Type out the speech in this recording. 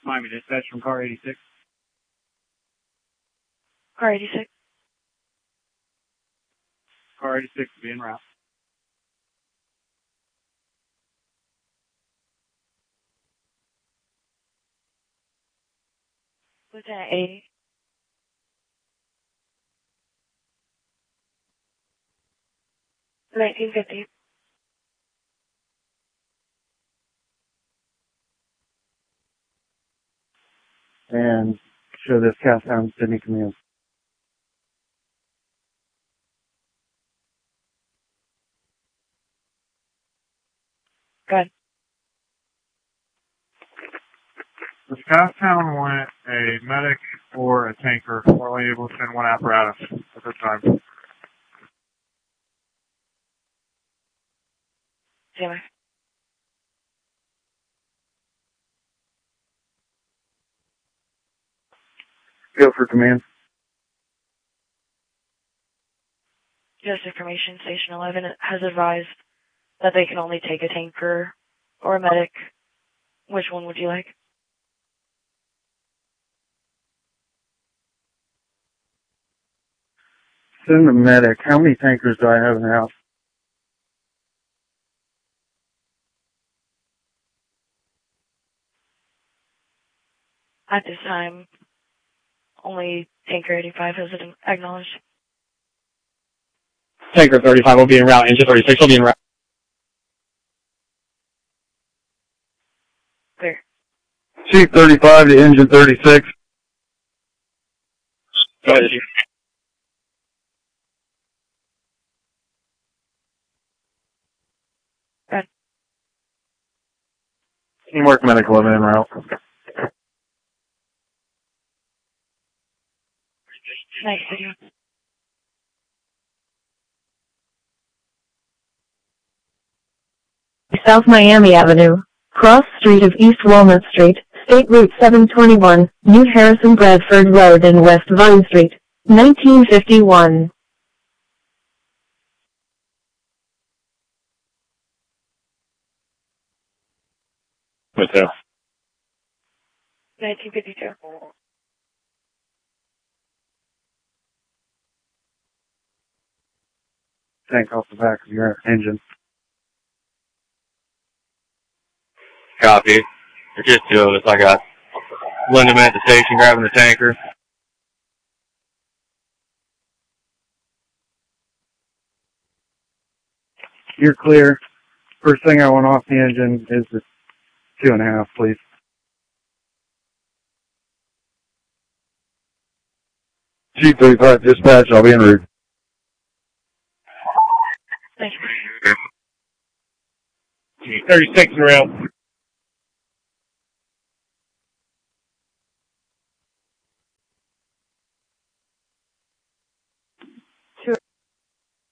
Miami Dispatch from car 86. Car 86. Car 86 will be en route. Lieutenant 80. $19.50. And show this Casttown Sydney command. Go ahead. Does Casttown want a medic or a tanker? We're only able to send one apparatus at this time. Zimmer. Go for command. Just information, Station 11 has advised that they can only take a tanker or a medic. Which one would you like? Send the medic. How many tankers do I have in the house? At this time, only Tanker 85 has it acknowledged. Tanker 35 will be en route. Engine 36 will be en route. Clear. Chief 35 to engine 36. Go ahead, Chief. Go ahead. Teamwork medical en route. Nice video. South Miami Avenue, cross street of East Walnut Street, State Route 721, New Harrison Bradford Road and West Vine Street, 1951. With who? 1952. Tank off the back of your engine. Copy. There's just two of us. I got Lindemann at the station grabbing the tanker. You're clear. First thing I want off the engine is the 2.5, please. Chief 35 dispatch, I'll be en route. Thank you. 36 en route.